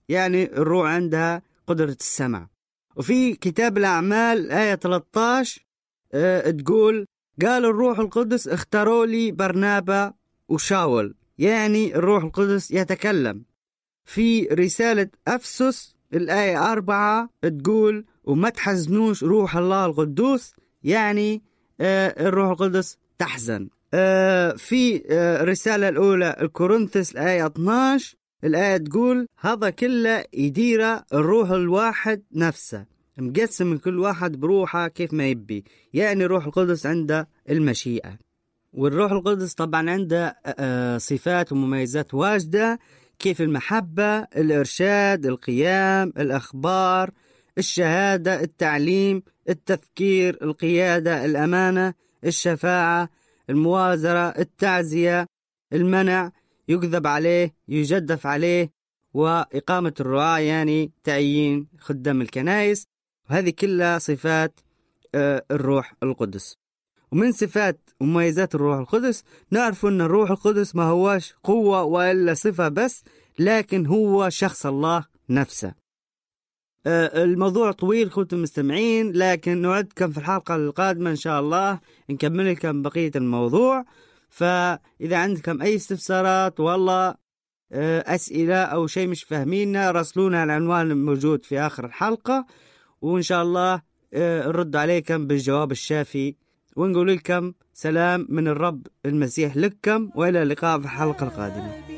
يعني الروح عندها قدرة السمع. وفي كتاب الأعمال آية 13 تقول قال الروح القدس اختاروا لي برنابا وشاول، يعني الروح القدس يتكلم. في رسالة أفسس الآية 4 تقول وما تحزنوش روح الله القدوس، يعني الروح القدس تحزن. في الرسالة الأولى الكورنثس الآية 12 الآية تقول هذا كله يدير الروح الواحد نفسه، مقسم من كل واحد بروحه كيف ما يبي، يعني الروح القدس عنده المشيئة. والروح القدس طبعا عنده صفات ومميزات واجدة، كيف المحبة، الإرشاد، القيام، الأخبار، الشهادة، التعليم، التفكير، القيادة، الأمانة، الشفاعة، الموازرة، التعزية، المنع، يكذب عليه، يجدف عليه، وإقامة الرعاة يعني تعيين خدام الكنائس. وهذه كلها صفات الروح القدس. ومن صفات ومميزات الروح القدس نعرف أن الروح القدس ما هواش قوة وإلا صفة بس، لكن هو شخص الله نفسه. الموضوع طويل خوتي المستمعين، لكن نوعدكم في الحلقة القادمة إن شاء الله نكمل لكم بقية الموضوع. فإذا عندكم أي استفسارات والله أسئلة أو شيء مش فاهمينه راسلونا على العنوان الموجود في آخر الحلقة، وإن شاء الله نرد عليكم بالجواب الشافي، ونقول لكم سلام من الرب المسيح لكم، وإلى اللقاء في الحلقة القادمة.